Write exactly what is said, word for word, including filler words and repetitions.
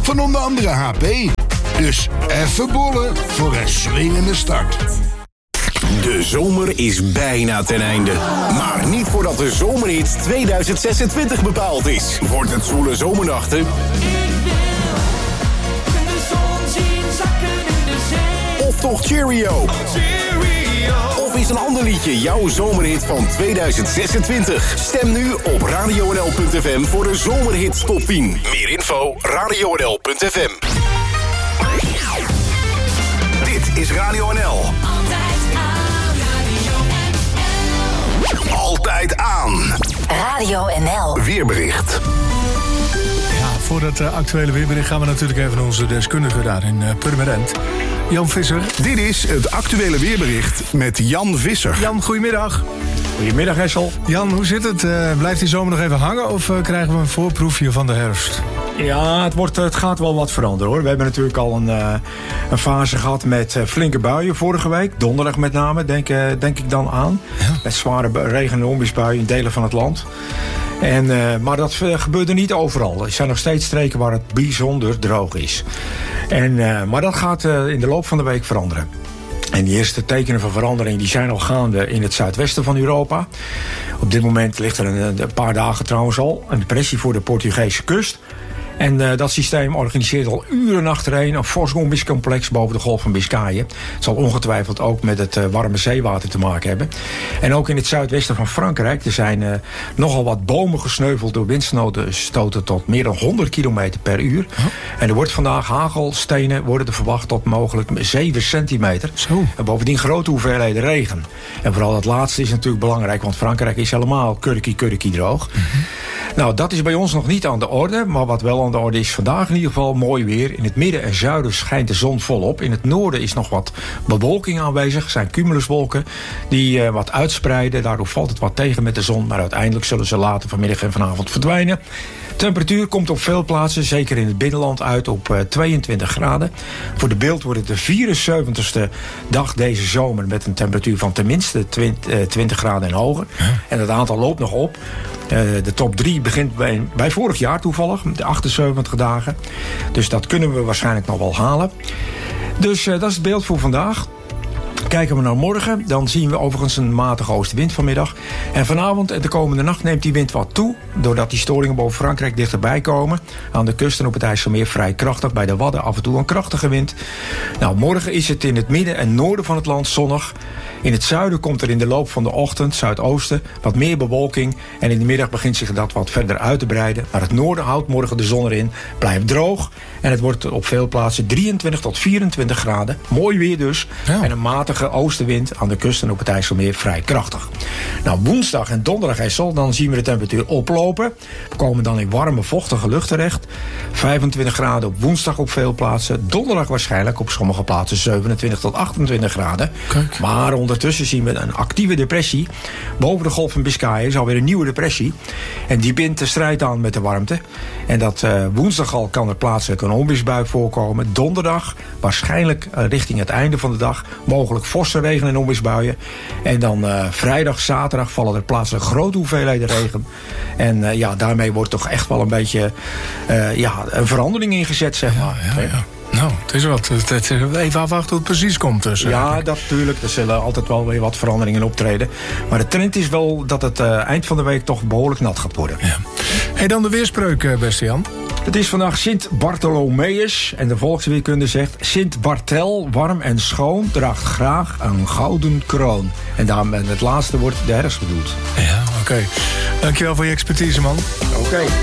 van onder andere H P. Dus even bollen voor een swingende start. De zomer is bijna ten einde. Maar niet voordat de zomerhit tweeduizend zesentwintig bepaald is. Wordt het zwoele zomernachten? Ik wil de zon zien zakken in de zee. Of toch Cheerio? Oh, Cheerio. Of is een ander liedje jouw zomerhit van tweeduizend zesentwintig? Stem nu op radio n l punt f m voor de zomerhit top tien. Meer info radio n l punt f m. Dit is Radio N L. Altijd aan. Radio N L. Weerbericht. Ja, voor dat uh, actuele weerbericht gaan we natuurlijk even naar onze deskundige daar in uh, Purmerend. Jan Visser. Dit is het actuele weerbericht met Jan Visser. Jan, goedemiddag. Goedemiddag, Hessel. Jan, hoe zit het? Uh, blijft die zomer nog even hangen of uh, krijgen we een voorproefje van de herfst? Ja, het, wordt, het gaat wel wat veranderen, hoor. We hebben natuurlijk al een, uh, een fase gehad met uh, flinke buien vorige week. Donderdag met name, denk, uh, denk ik dan aan. Ja. Met zware regen- en onweersbuien in delen van het land. En, uh, maar dat uh, gebeurt er niet overal. Er zijn nog steeds streken waar het bijzonder droog is. En, uh, maar dat gaat uh, in de loop van de week veranderen. En die eerste tekenen van verandering die zijn al gaande in het zuidwesten van Europa. Op dit moment ligt er een, een paar dagen trouwens al een depressie voor de Portugese kust. En uh, dat systeem organiseert al uren achtereen een fors onweerscomplex boven de golf van Biscayen. Het zal ongetwijfeld ook met het uh, warme zeewater te maken hebben. En ook in het zuidwesten van Frankrijk. Er zijn uh, nogal wat bomen gesneuveld door windstoten tot meer dan honderd kilometer per uur. Oh. En er wordt vandaag hagelstenen worden er verwacht tot mogelijk zeven centimeter. Zo. En bovendien grote hoeveelheden regen. En vooral dat laatste is natuurlijk belangrijk, want Frankrijk is helemaal kurkie kurkie droog. Mm-hmm. Nou, dat is bij ons nog niet aan de orde, maar wat wel aan de orde is vandaag in ieder geval mooi weer. In het midden en zuiden schijnt de zon volop. In het noorden is nog wat bewolking aanwezig. Er zijn cumuluswolken die uh, wat uitspreiden. Daardoor valt het wat tegen met de zon, maar uiteindelijk zullen ze later vanmiddag en vanavond verdwijnen. Temperatuur komt op veel plaatsen, zeker in het binnenland, uit op uh, tweeëntwintig graden. Voor de beeld wordt het de vierenzeventigste dag deze zomer met een temperatuur van tenminste twintig graden en hoger. Ja. En het aantal loopt nog op. Uh, de top drie begint bij, bij vorig jaar toevallig, de achtenzeventig dagen. Dus dat kunnen we waarschijnlijk nog wel halen. Dus uh, dat is het beeld voor vandaag. Kijken we naar morgen, dan zien we overigens een matige oostenwind vanmiddag. En vanavond en de komende nacht neemt die wind wat toe, doordat die storingen boven Frankrijk dichterbij komen. Aan de kust en op het IJsselmeer vrij krachtig, bij de Wadden af en toe een krachtige wind. Nou, morgen is het in het midden en noorden van het land zonnig. In het zuiden komt er in de loop van de ochtend, zuidoosten, wat meer bewolking. En in de middag begint zich dat wat verder uit te breiden. Maar het noorden houdt morgen de zon erin, blijft droog. En het wordt op veel plaatsen drieëntwintig tot vierentwintig graden. Mooi weer dus. Ja. En een matige oostenwind aan de kust en op het IJsselmeer vrij krachtig. Nou, woensdag en donderdag IJssel, dan zien we de temperatuur oplopen. We komen dan in warme, vochtige lucht terecht. vijfentwintig graden op woensdag op veel plaatsen. Donderdag waarschijnlijk op sommige plaatsen zevenentwintig tot achtentwintig graden. Kijk. Maar ondertussen zien we een actieve depressie. Boven de golf van Biscayen is alweer een nieuwe depressie. En die bindt de strijd aan met de warmte. En dat uh, woensdag al kan er plaatselijk een onweersbui voorkomen. Donderdag waarschijnlijk uh, richting het einde van de dag mogelijk forse regen en onweersbuien. En dan uh, vrijdag, zaterdag vallen er plaatselijk grote hoeveelheden regen. En uh, ja, daarmee wordt toch echt wel een beetje uh, ja, een verandering ingezet, zeg maar. Ja, ja, ja. Nou, het is wat. Het, het, even afwachten hoe het precies komt. Dus, ja, dat natuurlijk. Er zullen altijd wel weer wat veranderingen optreden. Maar de trend is wel dat het uh, eind van de week toch behoorlijk nat gaat worden. Ja. Hey, dan de weerspreuk, beste Jan. Het is vandaag Sint Bartholomeus en de volksweerkunde zegt: Sint Bartel, warm en schoon, draagt graag een gouden kroon. En daarmee het laatste wordt de herfst bedoeld. Ja, oké. Okay. Dankjewel voor je expertise, man. Oké. Okay.